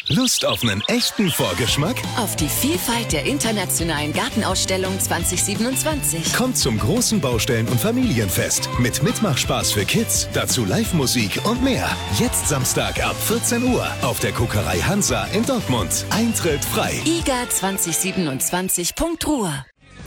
Lust auf einen echten Vorgeschmack? Auf die Vielfalt der internationalen Gartenausstellung 2027. Kommt zum großen Baustellen- und Familienfest mit Mitmachspaß für Kids, dazu Live-Musik und mehr. Jetzt Samstag ab 14 Uhr auf der Kokerei Hansa in Dortmund. Eintritt frei. iga2027.ruhr